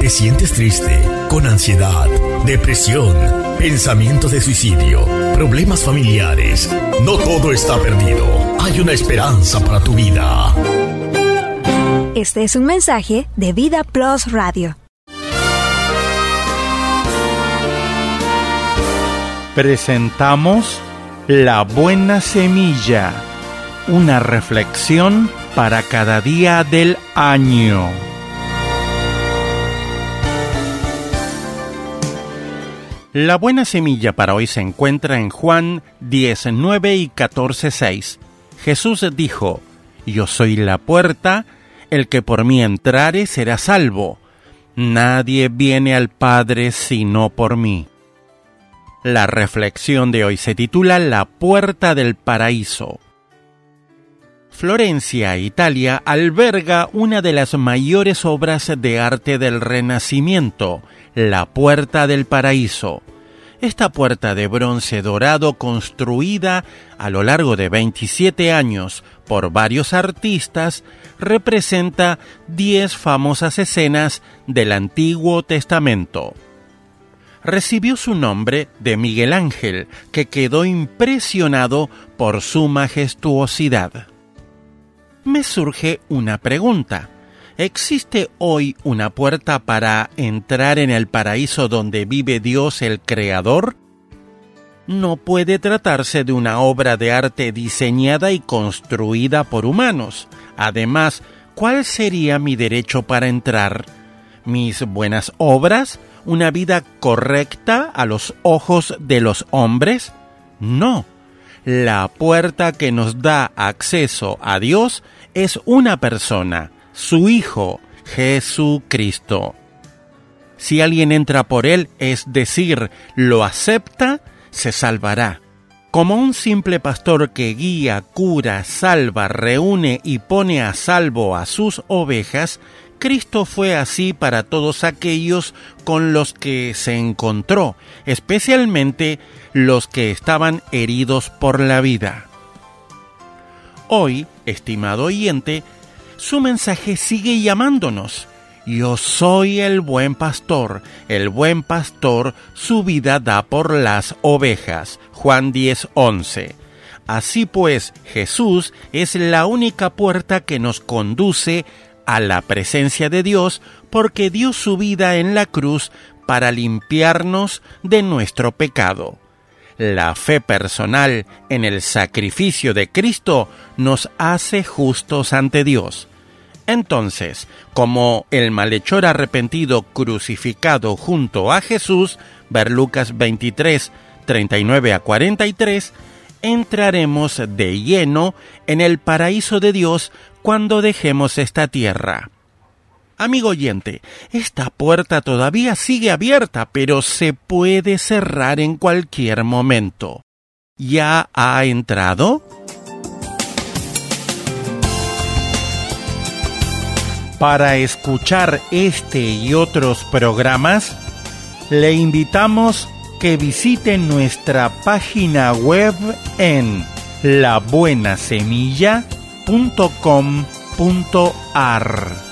¿Te sientes triste, con ansiedad, depresión, pensamientos de suicidio, problemas familiares? No todo está perdido. Hay una esperanza para tu vida. Este es un mensaje de Vida Plus Radio. Presentamos La Buena Semilla, una reflexión para cada día del año. La buena semilla para hoy se encuentra en Juan 19 y 14:6. Jesús dijo: Yo soy la puerta, el que por mí entrare será salvo. Nadie viene al Padre sino por mí. La reflexión de hoy se titula La Puerta del Paraíso. Florencia, Italia, alberga una de las mayores obras de arte del Renacimiento, la Puerta del Paraíso. Esta puerta de bronce dorado, construida a lo largo de 27 años por varios artistas, representa 10 famosas escenas del Antiguo Testamento. Recibió su nombre de Miguel Ángel, que quedó impresionado por su majestuosidad. Me surge una pregunta. ¿Existe hoy una puerta para entrar en el paraíso donde vive Dios el Creador? No puede tratarse de una obra de arte diseñada y construida por humanos. Además, ¿cuál sería mi derecho para entrar? ¿Mis buenas obras? ¿Una vida correcta a los ojos de los hombres? No. La puerta que nos da acceso a Dios es una persona, su Hijo, Jesucristo. Si alguien entra por Él, es decir, lo acepta, se salvará. Como un simple pastor que guía, cura, salva, reúne y pone a salvo a sus ovejas, Cristo fue así para todos aquellos con los que se encontró, especialmente los que estaban heridos por la vida. Hoy, estimado oyente, su mensaje sigue llamándonos. Yo soy el buen pastor su vida da por las ovejas. Juan 10:11. Así pues, Jesús es la única puerta que nos conduce a la presencia de Dios, porque dio su vida en la cruz para limpiarnos de nuestro pecado. La fe personal en el sacrificio de Cristo nos hace justos ante Dios. Entonces, como el malhechor arrepentido crucificado junto a Jesús, ver Lucas 23, 39 a 43, entraremos de lleno en el paraíso de Dios cuando dejemos esta tierra. Amigo oyente, esta puerta todavía sigue abierta, pero se puede cerrar en cualquier momento. ¿Ya ha entrado? Para escuchar este y otros programas, le invitamos que visite nuestra página web en labuenasemilla.com.ar.